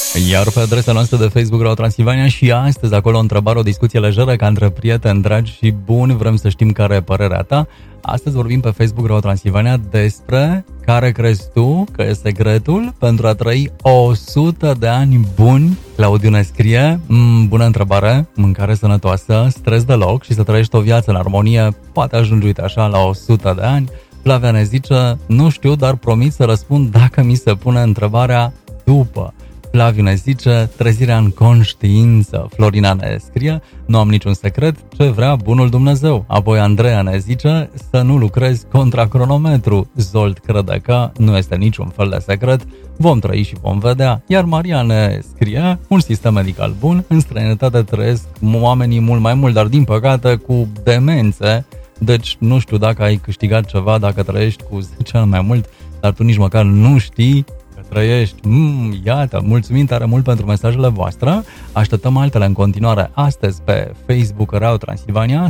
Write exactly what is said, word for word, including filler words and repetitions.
Iar pe adresa noastră de Facebook Radio Transilvania și astăzi acolo o întrebare, o discuție lejeră ca între prieteni dragi și buni, vrem să știm care e părerea ta. Astăzi vorbim pe Facebook Radio Transilvania despre care crezi tu că e secretul pentru a trăi o sută de ani buni. Claudiu ne scrie, bună întrebare, mâncare sănătoasă, stres deloc și să trăiești o viață în armonie, poate ajungi uite așa la o sută de ani. Flavia ne zice, nu știu, dar promit să răspund dacă mi se pune întrebarea după. Flaviu ne zice, trezirea în conștiință. Florina ne scrie, nu am niciun secret, ce vrea bunul Dumnezeu. Apoi Andreea ne zice, să nu lucrezi contra cronometru. Zolt crede că nu este niciun fel de secret, vom trăi și vom vedea. Iar Maria ne scrie, un sistem medical bun, în străinătate trăiesc oamenii mult mai mult, dar din păcate cu demențe. Deci nu știu dacă ai câștigat ceva, dacă trăiești cu cel mai mult, dar tu nici măcar nu știi că trăiești. Mm, iată, mulțumim tare mult pentru mesajele voastre. Așteptăm altele în continuare astăzi pe Facebook Radio Transilvania